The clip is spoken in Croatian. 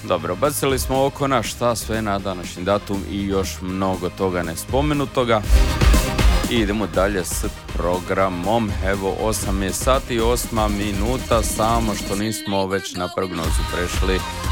Dobro, bacili smo oko na šta sve na današnji datum i još mnogo toga nespomenutoga. I idemo dalje s programom. Evo, 8 je sati i 8 minuta, samo što nismo već na prognozu prešli